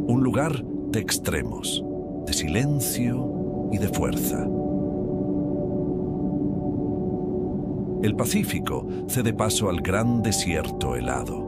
Un lugar de extremos, de silencio y de fuerza. El Pacífico cede paso al gran desierto helado.